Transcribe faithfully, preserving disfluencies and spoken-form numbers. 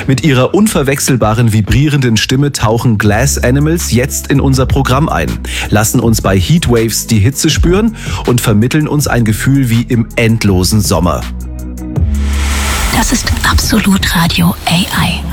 Mit ihrer unverwechselbaren vibrierenden Stimme tauchen Glass Animals jetzt in unser Programm ein, lassen uns bei Heatwaves die Hitze spüren und vermitteln uns ein Gefühl wie im endlosen Sommer. Das ist Absolut Radio A I.